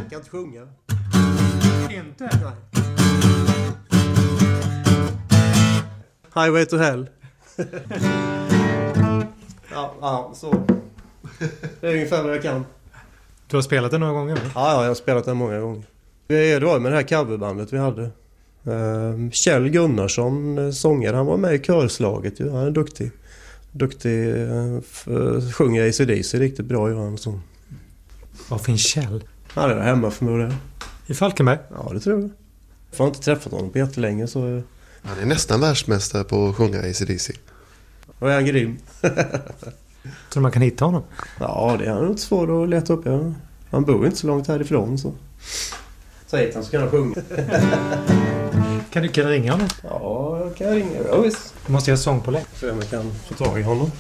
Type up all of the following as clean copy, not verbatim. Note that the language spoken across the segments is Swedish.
kan inte sjunga. Inte? Nej. Highway to Hell. ja, så. Det är ungefär vad jag kan. Du har spelat den några gånger? Ja, jag har spelat den många gånger. Det var med det här coverbandet vi hade. Kjell Gunnarsson, sångare, han var med i körslaget. Han är duktig. Sjunger AC/DC riktigt bra, Johan. Så. Var finns Kjell? Han är där hemma förmodligen. I Falkenberg? Ja, det tror jag. Jag har inte träffat honom på jättelänge så... Han är nästan världsmästare på att sjunga AC/DC. Och är han grym. Så man kan hitta honom? Ja, det är inte svårt att leta upp. Ja. Han bor inte så långt härifrån så. Säg han så kan han sjunga. Kan du ringa honom? Ja, jag kan ringa. Ja, visst. Du måste göra sång på lägg. Så jag kan få tag i honom.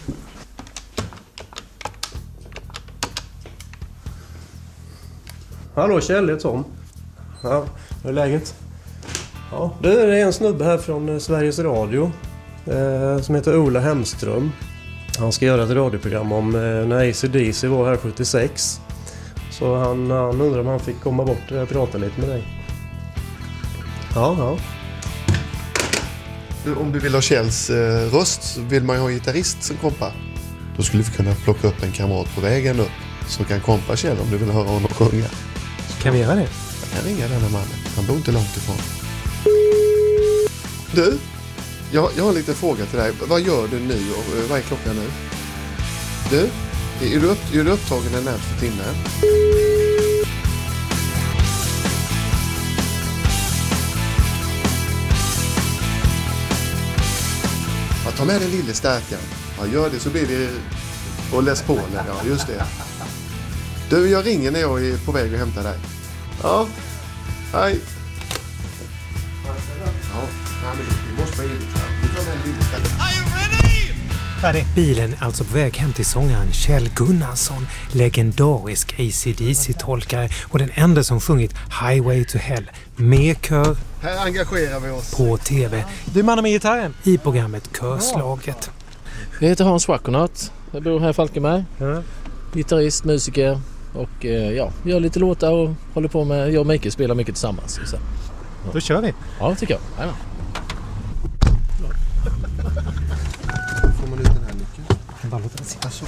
Hallå Kjell, det är Tom. Ja, hur är läget? Ja, det är en snubbe här från Sveriges Radio som heter Ola Hemström. Han ska göra ett radioprogram om när AC/DC var här 76. Så han undrar om han fick komma bort och prata lite med dig. Ja. Om du vill ha Kjells röst så vill man ju ha en gitarrist som kompar. Då skulle vi kunna plocka upp en kamrat på vägen upp som kan kompa Kjell om du vill höra honom sjunga. Kan vi göra det? Jag kan ringa den här mannen. Han bor inte långt ifrån. Du, jag har en liten fråga till dig. Vad gör du nu och vad är klockan nu? Du, är du upptagen den närmaste timmen? Ja, ta med den lille stärkan. Ja, gör det så blir det... Och läs på, ja, just det. Du, jag ringer när jag är på väg att hämta dig. Ja, hej. Ja, men det måste vara in. Du tar med den lille stärkan. Bilen är alltså på väg hem till sångaren Kjell Gunnarsson, legendarisk AC/DC-tolkare och den enda som sjungit Highway to Hell med kör. Här engagerar vi oss. På tv. Du mannen med gitarren. I programmet Körslaget. Jag heter Hans Wackernaut. Jag bor här i Falkenberg. Ja. Gitarrist, musiker och gör lite låtar och håller på med... Jag och Mikael spelar mycket tillsammans. Så. Ja. Då kör vi. Ja, tycker jag. Jajamän. Får man ut den här nyckeln? Alltså.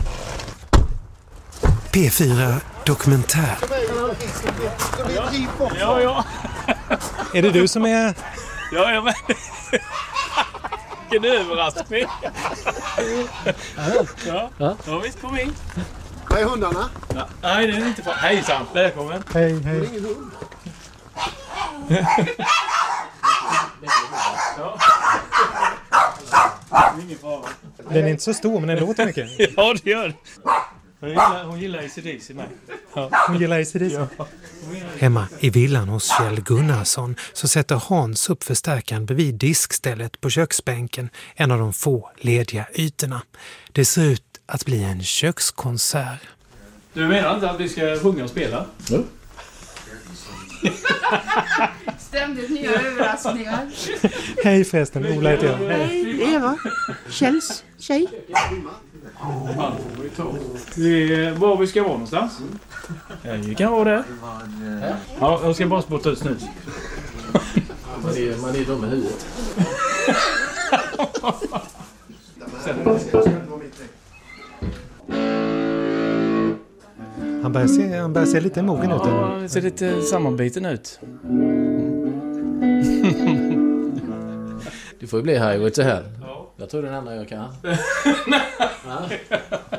P4 Dokumentär. Ja. Är det du som är... Ja, jag med. Vilken överraskning. Ja, visst, kom in. Vad är hundarna? Ja. Nej, det är inte för... Hejsan, välkommen. Hej. Ingen fara. Den är inte så stor, men den låter mycket. Ja, det gör det. Hon gillar AC/DC med. Ja, hon gillar AC/DC. Ja. Hemma i villan hos Kjell Gunnarsson så sätter Hans upp förstärkaren bredvid diskstället på köksbänken, en av de få lediga ytorna. Det ser ut att bli en kökskonsert. Du menar inte att vi ska sjunga och spela? Jo. Ständigt nya överraskningar. Hej förresten, Ola heter jag. Hej, Eva. Kjells tjej. Var vi ska vara någonstans? Vi kan vara där. Ja, jag ska bara spotta ut snus. Man är dum i huvudet. Han börjar se lite mogen ut. Ja, det ser lite sammanbiten ut. Du får ju bli Highway to Hell. Jag tror det är den enda jag kan.